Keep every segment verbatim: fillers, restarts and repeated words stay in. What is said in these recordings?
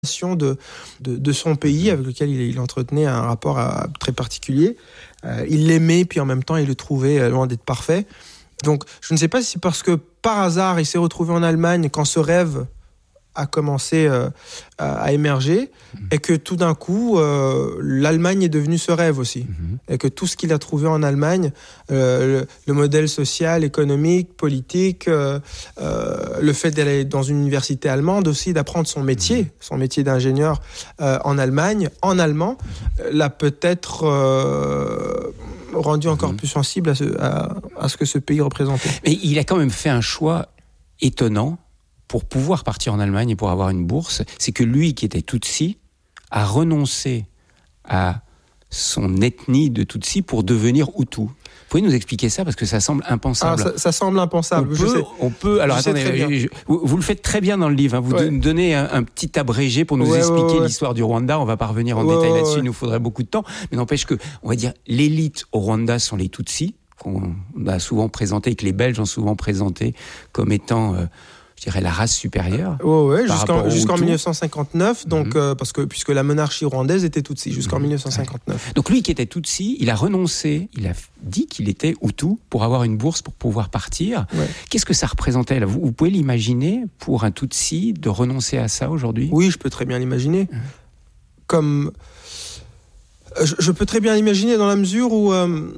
De, de, de son pays avec lequel il, il entretenait un rapport à, très particulier. Euh, il l'aimait, puis en même temps, il le trouvait loin d'être parfait. Donc, je ne sais pas si c'est parce que, par hasard, il s'est retrouvé en Allemagne quand ce rêve a commencé euh, à, à émerger, mmh. et que tout d'un coup, euh, l'Allemagne est devenue ce rêve aussi. Mmh. Et que tout ce qu'il a trouvé en Allemagne, euh, le, le modèle social, économique, politique, euh, euh, le fait d'aller dans une université allemande aussi, d'apprendre son métier, mmh. son métier d'ingénieur euh, en Allemagne, en allemand, mmh. l'a peut-être euh, rendu encore mmh. plus sensible à ce, à, à ce que ce pays représentait. Mais il a quand même fait un choix étonnant pour pouvoir partir en Allemagne et pour avoir une bourse. C'est que lui, qui était Tutsi, a renoncé à son ethnie de Tutsi pour devenir Hutu. Vous pouvez nous expliquer ça, parce que ça semble impensable. Ah, ça, ça semble impensable. On je peut, sais. on peut. Alors je attendez, je, vous, vous le faites très bien dans le livre. Hein. Vous ouais. nous donnez un, un petit abrégé pour nous ouais, expliquer ouais, ouais. l'histoire du Rwanda. On va pas revenir en ouais, détail ouais, là-dessus. Ouais. Il nous faudrait beaucoup de temps. Mais n'empêche que, on va dire, l'élite au Rwanda sont les Tutsis, qu'on a souvent présenté, et que les Belges ont souvent présenté comme étant euh, je dirais la race supérieure. Oui, ouais, jusqu'en, jusqu'en dix-neuf cent cinquante-neuf, donc, mm-hmm. euh, parce que, puisque la monarchie rwandaise était Tutsi, jusqu'en mm-hmm. dix-neuf cent cinquante-neuf. Ouais. Donc lui qui était Tutsi, il a renoncé, il a dit qu'il était Hutu pour avoir une bourse pour pouvoir partir. Ouais. Qu'est-ce que ça représentait là ? vous, vous pouvez l'imaginer pour un Tutsi de renoncer à ça aujourd'hui ? Oui, je peux très bien l'imaginer. Mm-hmm. Comme... Je, je peux très bien l'imaginer dans la mesure où... Euh...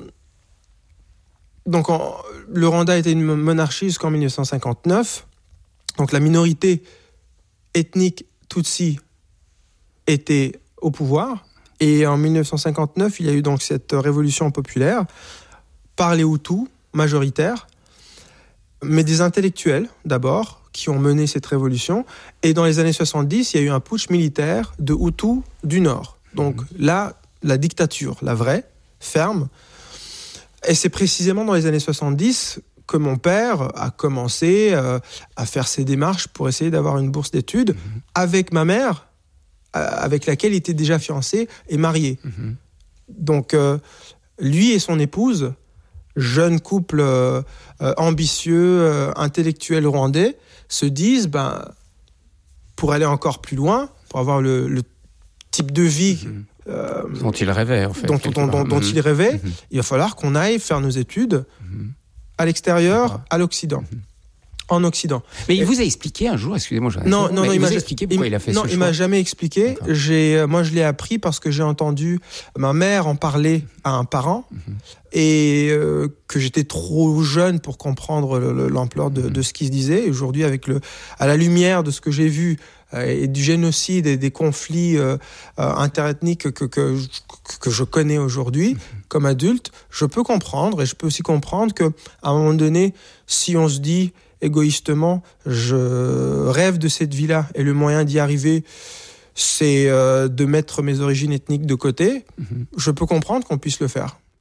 Donc, en... le Rwanda était une monarchie jusqu'en dix-neuf cent cinquante-neuf. Donc la minorité ethnique Tutsi était au pouvoir. Et en dix-neuf cent cinquante-neuf, il y a eu donc cette révolution populaire par les Hutus majoritaires, mais des intellectuels d'abord, qui ont mené cette révolution. Et dans les années soixante-dix, il y a eu un putsch militaire de Hutus du Nord. Donc mmh. là, la dictature, la vraie, ferme. Et c'est précisément dans les années soixante-dix que mon père a commencé euh, à faire ses démarches pour essayer d'avoir une bourse d'études mmh. avec ma mère, euh, avec laquelle il était déjà fiancé et marié. Mmh. Donc, euh, lui et son épouse, jeune couple euh, euh, ambitieux, euh, intellectuel rwandais, se disent, ben, pour aller encore plus loin, pour avoir le, le type de vie... Mmh. Euh, dont il rêvait, en fait. Dont, dont, dont, dont mmh. il rêvait, mmh. il va falloir qu'on aille faire nos études mmh. à l'extérieur, à l'Occident, mmh. en Occident. Mais il et... vous a expliqué un jour, excusez-moi, je non, non, non, il, il m'a m'a expliqué pourquoi il, il a fait non, ce choix. Non, il m'a jamais expliqué. J'ai, moi, je l'ai appris parce que j'ai entendu ma mère en parler à un parent mmh. et euh, que j'étais trop jeune pour comprendre le, le, l'ampleur de, mmh. de ce qui se disait. Et aujourd'hui, avec le, à la lumière de ce que j'ai vu euh, et du génocide et des conflits euh, euh, interethniques que, que, que, que je connais aujourd'hui, mmh. comme adulte, je peux comprendre, et je peux aussi comprendre qu'à un moment donné, si on se dit égoïstement, je rêve de cette vie-là et le moyen d'y arriver, c'est euh, de mettre mes origines ethniques de côté, mmh. je peux comprendre qu'on puisse le faire.